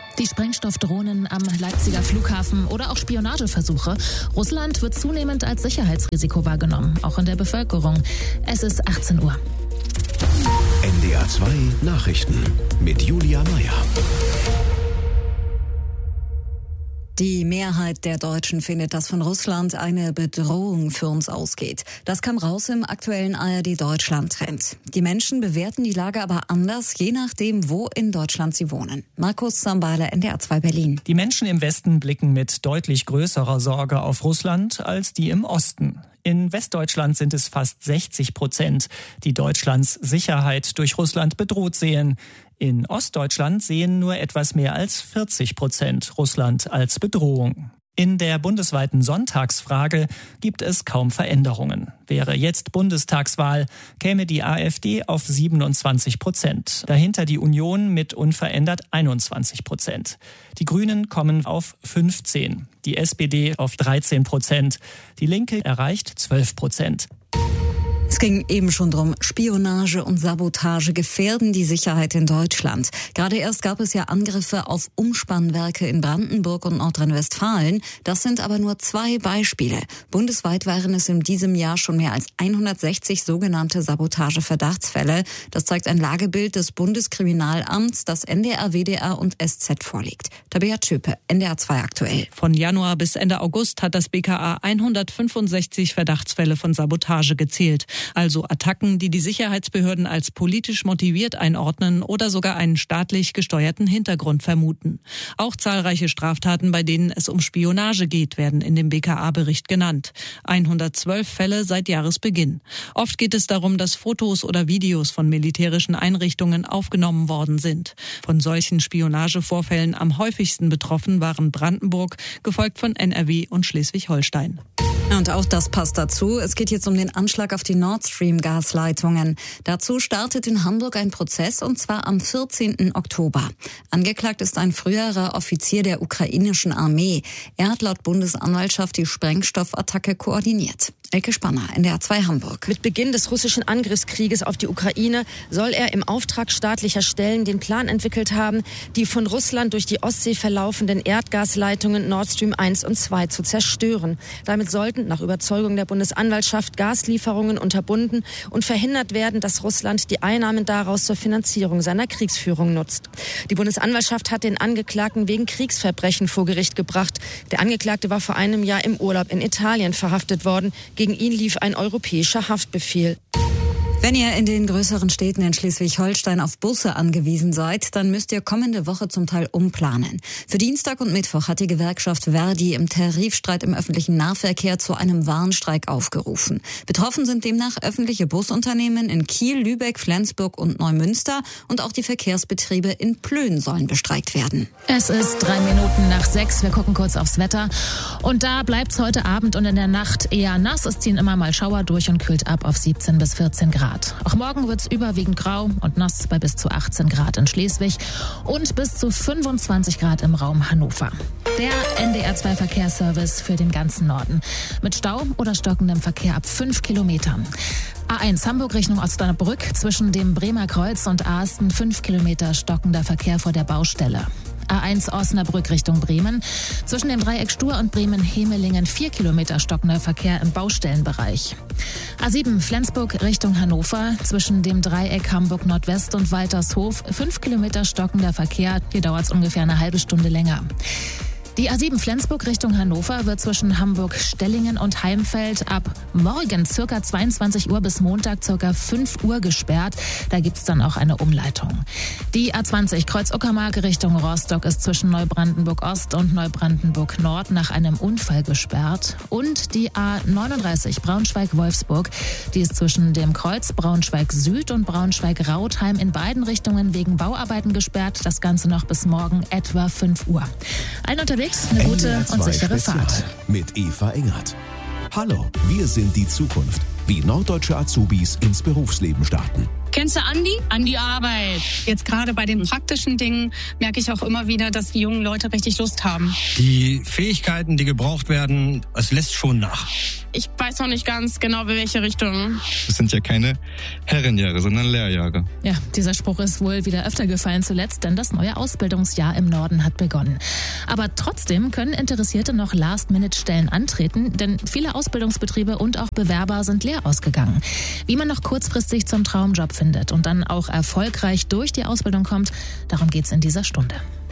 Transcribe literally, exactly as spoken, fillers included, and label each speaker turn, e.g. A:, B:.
A: Die Sprengstoffdrohnen am Leipziger Flughafen oder auch Spionageversuche. Russland wird zunehmend als Sicherheitsrisiko wahrgenommen, auch in der Bevölkerung. Es ist achtzehn Uhr.
B: N D R zwei Nachrichten mit Julia Meyer.
C: Die Mehrheit der Deutschen findet, dass von Russland eine Bedrohung für uns ausgeht. Das kam raus im aktuellen A R D-Deutschland-Trend. Die Menschen bewerten die Lage aber anders, je nachdem, wo in Deutschland sie wohnen. Markus Sambale, N D R zwei Berlin.
D: Die Menschen im Westen blicken mit deutlich größerer Sorge auf Russland als die im Osten. In Westdeutschland sind es fast sechzig Prozent, die Deutschlands Sicherheit durch Russland bedroht sehen. In Ostdeutschland sehen nur etwas mehr als vierzig Prozent Russland als Bedrohung. In der bundesweiten Sonntagsfrage gibt es kaum Veränderungen. Wäre jetzt Bundestagswahl, käme die AfD auf siebenundzwanzig Prozent. Dahinter die Union mit unverändert einundzwanzig Prozent. Die Grünen kommen auf fünfzehn, die S P D auf dreizehn Prozent. Die Linke erreicht zwölf Prozent.
C: Es ging eben schon drum, Spionage und Sabotage gefährden die Sicherheit in Deutschland. Gerade erst gab es ja Angriffe auf Umspannwerke in Brandenburg und Nordrhein-Westfalen. Das sind aber nur zwei Beispiele. Bundesweit waren es in diesem Jahr schon mehr als hundertsechzig sogenannte Sabotage-Verdachtsfälle. Das zeigt ein Lagebild des Bundeskriminalamts, das N D R, W D R und S Z vorliegt. Tabea Tschöpe, N D R zwei aktuell.
E: Von Januar bis Ende August hat das B K A hundertfünfundsechzig Verdachtsfälle von Sabotage gezählt. Also Attacken, die die Sicherheitsbehörden als politisch motiviert einordnen oder sogar einen staatlich gesteuerten Hintergrund vermuten. Auch zahlreiche Straftaten, bei denen es um Spionage geht, werden in dem B K A-Bericht genannt. hundertzwölf Fälle seit Jahresbeginn. Oft geht es darum, dass Fotos oder Videos von militärischen Einrichtungen aufgenommen worden sind. Von solchen Spionagevorfällen am häufigsten betroffen waren Brandenburg, gefolgt von N R W und Schleswig-Holstein.
C: Und auch das passt dazu. Es geht jetzt um den Anschlag auf die Nord Stream-Gasleitungen. Dazu startet in Hamburg ein Prozess, und zwar am vierzehnten Oktober. Angeklagt ist ein früherer Offizier der ukrainischen Armee. Er hat laut Bundesanwaltschaft die Sprengstoffattacke koordiniert. Elke Spanner, N D R zwei Hamburg.
F: Mit Beginn des russischen Angriffskrieges auf die Ukraine soll er im Auftrag staatlicher Stellen den Plan entwickelt haben, die von Russland durch die Ostsee verlaufenden Erdgasleitungen Nord Stream eins und zwei zu zerstören. Damit sollten nach Überzeugung der Bundesanwaltschaft Gaslieferungen unterbunden und verhindert werden, dass Russland die Einnahmen daraus zur Finanzierung seiner Kriegsführung nutzt. Die Bundesanwaltschaft hat den Angeklagten wegen Kriegsverbrechen vor Gericht gebracht. Der Angeklagte war vor einem Jahr im Urlaub in Italien verhaftet worden. Gegen ihn lief ein europäischer Haftbefehl.
C: Wenn ihr in den größeren Städten in Schleswig-Holstein auf Busse angewiesen seid, dann müsst ihr kommende Woche zum Teil umplanen. Für Dienstag und Mittwoch hat die Gewerkschaft Verdi im Tarifstreit im öffentlichen Nahverkehr zu einem Warnstreik aufgerufen. Betroffen sind demnach öffentliche Busunternehmen in Kiel, Lübeck, Flensburg und Neumünster, und auch die Verkehrsbetriebe in Plön sollen bestreikt werden.
A: Es ist drei Minuten nach sechs. Wir gucken kurz aufs Wetter. Und da bleibt's heute Abend und in der Nacht eher nass. Es ziehen immer mal Schauer durch und kühlt ab auf siebzehn bis vierzehn Grad. Auch morgen wird es überwiegend grau und nass bei bis zu achtzehn Grad in Schleswig und bis zu fünfundzwanzig Grad im Raum Hannover. Der N D R zwei Verkehrsservice für den ganzen Norden. Mit Stau oder stockendem Verkehr ab fünf Kilometern. A eins Hamburg Richtung Osnabrück zwischen dem Bremer Kreuz und Aasten fünf Kilometer stockender Verkehr vor der Baustelle. A eins Osnabrück Richtung Bremen. Zwischen dem Dreieck Stur und Bremen-Hemelingen vier Kilometer stockender Verkehr im Baustellenbereich. A sieben Flensburg Richtung Hannover. Zwischen dem Dreieck Hamburg Nordwest und Waltershof fünf Kilometer stockender Verkehr. Hier dauert es ungefähr eine halbe Stunde länger. Die A sieben Flensburg Richtung Hannover wird zwischen Hamburg-Stellingen und Heimfeld ab morgen circa zweiundzwanzig Uhr bis Montag circa fünf Uhr gesperrt. Da gibt's dann auch eine Umleitung. Die A zwanzig Kreuz-Uckermark Richtung Rostock ist zwischen Neubrandenburg-Ost und Neubrandenburg-Nord nach einem Unfall gesperrt. Und die A neununddreißig Braunschweig-Wolfsburg, die ist zwischen dem Kreuz Braunschweig-Süd und Braunschweig-Rautheim in beiden Richtungen wegen Bauarbeiten gesperrt. Das Ganze noch bis morgen etwa fünf Uhr. Ein unterwegs, eine gute und sichere Fahrt.
B: Mit Eva Engert. Hallo, wir sind die Zukunft. Wie norddeutsche Azubis ins Berufsleben starten.
G: Kennst du Andi? An die Arbeit. Jetzt gerade bei den praktischen Dingen merke ich auch immer wieder, dass die jungen Leute richtig Lust haben.
H: Die Fähigkeiten, die gebraucht werden, es lässt schon nach.
G: Ich weiß noch nicht ganz genau, in welche Richtung.
H: Das sind ja keine Herrenjahre, sondern Lehrjahre.
A: Ja, dieser Spruch ist wohl wieder öfter gefallen zuletzt, denn das neue Ausbildungsjahr im Norden hat begonnen. Aber trotzdem können Interessierte noch Last-Minute-Stellen antreten, denn viele Ausbildungsbetriebe und auch Bewerber sind leer ausgegangen. Wie man noch kurzfristig zum Traumjob findet und dann auch erfolgreich durch die Ausbildung kommt, darum geht's in dieser Stunde.